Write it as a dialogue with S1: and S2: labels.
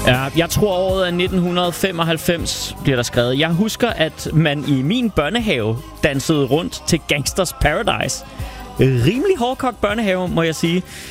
S1: Ja, jeg tror året er 1995, bliver der skrevet. Jeg husker, at man i min børnehave dansede rundt til Gangsters Paradise. Rimelig hårdkogt børnehave, må jeg sige.